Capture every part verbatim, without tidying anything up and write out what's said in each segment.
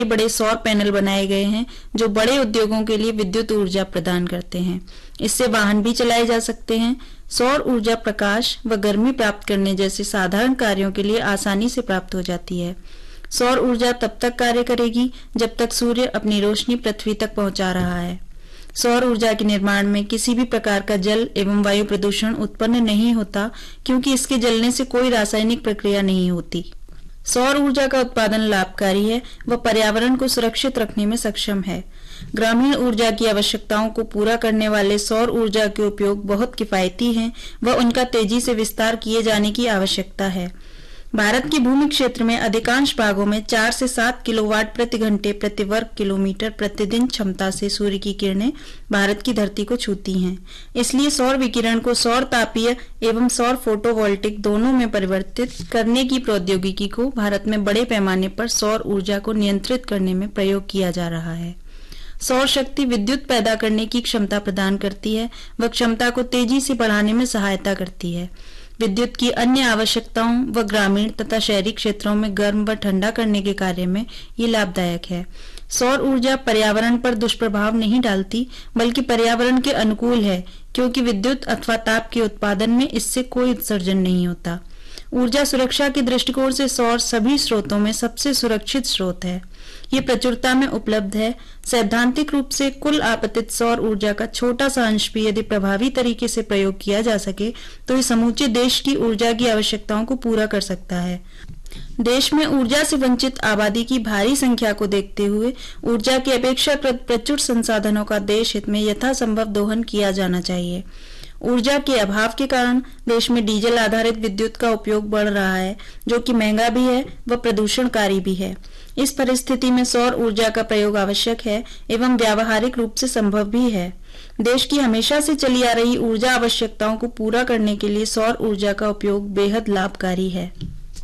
बड़े सौर पैनल बनाए गए हैं जो बड़े उद्योगों के लिए विद्युत ऊर्जा प्रदान करते हैं। इससे वाहन भी चलाए जा सकते हैं। सौर ऊर्जा प्रकाश व गर्मी प्राप्त करने जैसे साधारण कार्यों के लिए आसानी से प्राप्त हो जाती है। सौर ऊर्जा तब तक कार्य करेगी जब तक सूर्य अपनी रोशनी पृथ्वी तक पहुंचा रहा है। सौर ऊर्जा के निर्माण में किसी भी प्रकार का जल एवं वायु प्रदूषण उत्पन्न नहीं होता, क्योंकि इसके जलने से कोई रासायनिक प्रक्रिया नहीं होती। सौर ऊर्जा का उत्पादन लाभकारी है व पर्यावरण को सुरक्षित रखने में सक्षम है। ग्रामीण ऊर्जा की आवश्यकताओं को पूरा करने वाले सौर ऊर्जा के उपयोग बहुत किफायती हैं व उनका तेजी से विस्तार किए जाने की आवश्यकता है। भारत के भूमि क्षेत्र में अधिकांश भागों में चार से सात किलोवाट प्रति घंटे प्रति वर्ग किलोमीटर प्रतिदिन क्षमता से सूर्य की किरणें भारत की धरती को छूती हैं। इसलिए सौर विकिरण को सौर तापीय एवं सौर फोटोवोल्टिक दोनों में परिवर्तित करने की प्रौद्योगिकी को भारत में बड़े पैमाने पर सौर ऊर्जा को नियंत्रित करने में प्रयोग किया जा रहा है। सौर शक्ति विद्युत पैदा करने की क्षमता प्रदान करती है व क्षमता को तेजी से बढ़ाने में सहायता करती है। विद्युत की अन्य आवश्यकताओं व ग्रामीण तथा शहरी क्षेत्रों में गर्म व ठंडा करने के कार्य में ये लाभदायक है। सौर ऊर्जा पर्यावरण पर दुष्प्रभाव नहीं डालती, बल्कि पर्यावरण के अनुकूल है, क्योंकि विद्युत अथवा ताप के उत्पादन में इससे कोई उत्सर्जन नहीं होता। ऊर्जा सुरक्षा के दृष्टिकोण से सौर सभी स्रोतों में सबसे सुरक्षित स्रोत है। ये प्रचुरता में उपलब्ध है। सैद्धांतिक रूप से कुल आपतित सौर ऊर्जा का छोटा सा अंश भी यदि प्रभावी तरीके से प्रयोग किया जा सके तो ये समूचे देश की ऊर्जा की आवश्यकताओं को पूरा कर सकता है। देश में ऊर्जा से वंचित आबादी की भारी संख्या को देखते हुए ऊर्जा के अपेक्षाकृत प्रचुर संसाधनों का देश हित में यथासंभव दोहन किया जाना चाहिए। ऊर्जा के अभाव के कारण देश में डीजल आधारित विद्युत का उपयोग बढ़ रहा है, जो कि महंगा भी है व प्रदूषणकारी भी है। इस परिस्थिति में सौर ऊर्जा का प्रयोग आवश्यक है एवं व्यावहारिक रूप से संभव भी है। देश की हमेशा से चली आ रही ऊर्जा आवश्यकताओं को पूरा करने के लिए सौर ऊर्जा का उपयोग बेहद लाभकारी है।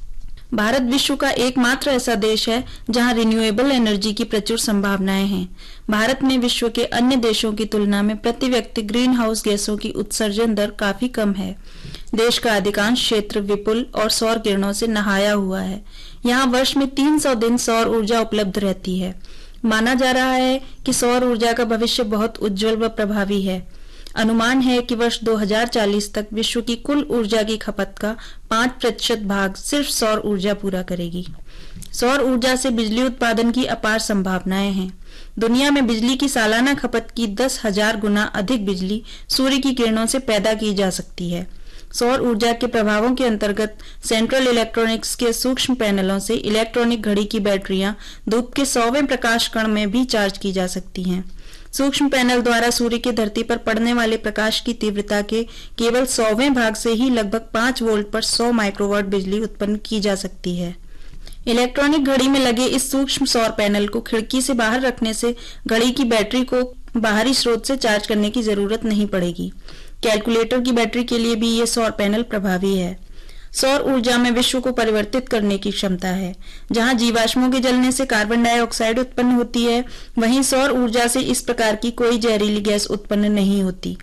भारत विश्व का एकमात्र ऐसा देश है जहां रिन्यूएबल एनर्जी की प्रचुर संभावनाएं हैं। भारत में विश्व के अन्य देशों की तुलना में प्रति व्यक्ति ग्रीन हाउस गैसों की उत्सर्जन दर काफी कम है। देश का अधिकांश क्षेत्र विपुल और सौर किरणों से नहाया हुआ है। यहाँ वर्ष में तीन सौ दिन सौर ऊर्जा उपलब्ध रहती है। माना जा रहा है कि सौर ऊर्जा का भविष्य बहुत उज्जवल व प्रभावी है। अनुमान है कि वर्ष दो हज़ार चालीस तक विश्व की कुल ऊर्जा की खपत का पाँच प्रतिशत भाग सिर्फ सौर ऊर्जा पूरा करेगी। सौर ऊर्जा से बिजली उत्पादन की अपार संभावनाएं हैं। दुनिया में बिजली की सालाना खपत की दस हजार गुना अधिक बिजली सूर्य की किरणों से पैदा की जा सकती है। सौर ऊर्जा के प्रभावों के अंतर्गत सेंट्रल इलेक्ट्रॉनिक्स के सूक्ष्म पैनलों से इलेक्ट्रॉनिक घड़ी की बैटरियां धूप के सौवें प्रकाश कण में भी चार्ज की जा सकती हैं। सूक्ष्म पैनल द्वारा सूर्य की धरती पर पड़ने वाले प्रकाश की तीव्रता के केवल सौवें भाग से ही लगभग पाँच वोल्ट पर सौ माइक्रोवाट बिजली उत्पन्न की जा सकती है। इलेक्ट्रॉनिक घड़ी में लगे इस सूक्ष्म सौर पैनल को खिड़की से बाहर रखने से घड़ी की बैटरी को बाहरी स्रोत से चार्ज करने की जरूरत नहीं पड़ेगी। कैलकुलेटर की बैटरी के लिए भी ये सौर पैनल प्रभावी है। सौर ऊर्जा में विश्व को परिवर्तित करने की क्षमता है। जहां जीवाश्मों के जलने से कार्बन डाइऑक्साइड उत्पन्न होती है, वहीं सौर ऊर्जा से इस प्रकार की कोई जहरीली गैस उत्पन्न नहीं होती।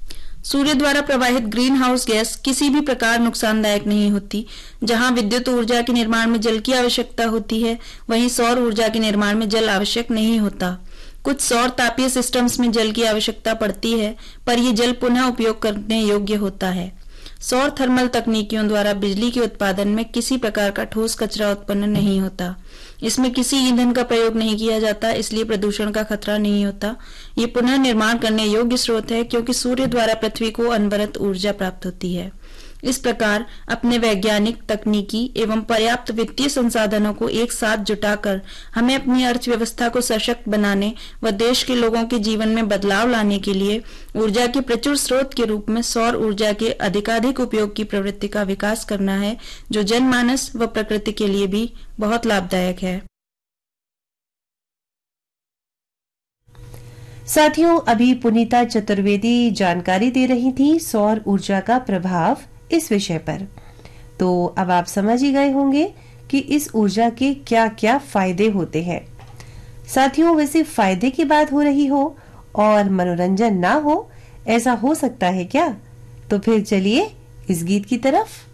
सूर्य द्वारा प्रवाहित ग्रीन हाउस गैस किसी भी प्रकार नुकसानदायक नहीं होती। जहां विद्युत ऊर्जा के निर्माण में जल की आवश्यकता होती है, वहीं सौर ऊर्जा के निर्माण में जल आवश्यक नहीं होता। कुछ सौर तापीय सिस्टम्स में जल की आवश्यकता पड़ती है, पर यह जल पुनः उपयोग करने योग्य होता है। सौर थर्मल तकनीकियों द्वारा बिजली के उत्पादन में किसी प्रकार का ठोस कचरा उत्पन्न नहीं होता। इसमें किसी ईंधन का प्रयोग नहीं किया जाता, इसलिए प्रदूषण का खतरा नहीं होता। ये पुनः निर्माण करने योग्य स्रोत है, क्योंकि सूर्य द्वारा पृथ्वी को अनवरत ऊर्जा प्राप्त होती है। इस प्रकार अपने वैज्ञानिक, तकनीकी एवं पर्याप्त वित्तीय संसाधनों को एक साथ जुटाकर हमें अपनी अर्थव्यवस्था को सशक्त बनाने व देश के लोगों के जीवन में बदलाव लाने के लिए ऊर्जा के प्रचुर स्रोत के रूप में सौर ऊर्जा के अधिकाधिक उपयोग की प्रवृत्ति का विकास करना है, जो जनमानस व प्रकृति के लिए भी बहुत लाभदायक है। साथियों, अभी पुनीता चतुर्वेदी जानकारी दे रही थी सौर ऊर्जा का प्रभाव इस विषय पर। तो अब आप समझ ही गए होंगे कि इस ऊर्जा के क्या क्या फायदे होते हैं। साथियों, वैसे फायदे की बात हो रही हो और मनोरंजन ना हो, ऐसा हो सकता है क्या? तो फिर चलिए इस गीत की तरफ।